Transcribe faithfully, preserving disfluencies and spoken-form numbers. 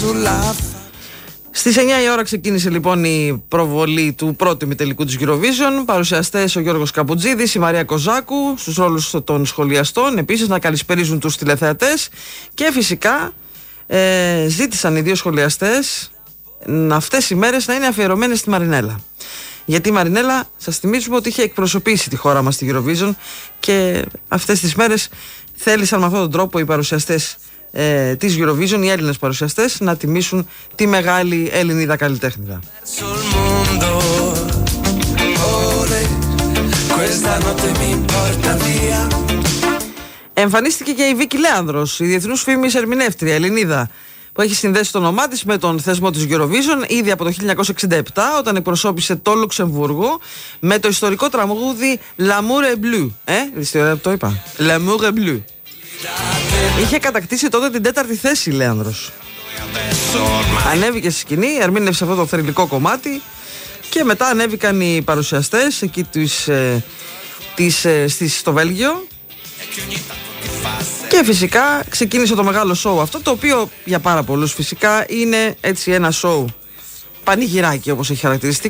Στις εννιά η ώρα ξεκίνησε λοιπόν η προβολή του πρώτου ημιτελικού της Eurovision. Παρουσιαστές ο Γιώργος Καμπουτζίδης, η Μαρία Κοζάκου στους ρόλους των σχολιαστών, επίσης να καλησπερίζουν τους τηλεθεατές και φυσικά ε, ζήτησαν οι δύο σχολιαστές αυτές οι μέρες να είναι αφιερωμένες στη Μαρινέλα. Γιατί η Μαρινέλα, σας θυμίζουμε ότι είχε εκπροσωπήσει τη χώρα μας στη Eurovision και αυτές τις μέρες θέλησαν με αυτόν τον τρόπο οι παρουσιαστές ε, της Eurovision, οι Έλληνες παρουσιαστές, να τιμήσουν τη μεγάλη Ελληνίδα καλλιτέχνηδα. Εμφανίστηκε και η Βίκη Λέανδρος, η διεθνούς φήμης ερμηνεύτρια Ελληνίδα, που έχει συνδέσει το όνομά της με τον θεσμό της Eurovision ήδη από το χίλια εννιακόσια εξήντα επτά, όταν εκπροσώπησε το Λουξεμβούργο με το ιστορικό τραγούδι L'amour est bleu. Ε, δυστυχώς το είπα. L'amour est bleu. Είχε κατακτήσει τότε την τέταρτη θέση η Λέανδρος. Ανέβηκε στη σκηνή, ερμήνευσε αυτό το θρυλικό κομμάτι και μετά ανέβηκαν οι παρουσιαστές εκεί της, ε, της, ε, στις, στο Βέλγιο. Και φυσικά ξεκίνησε το μεγάλο σοου αυτό, το οποίο για πάρα πολλούς φυσικά είναι έτσι ένα σοου πανηγυράκι, όπως έχει χαρακτηριστεί.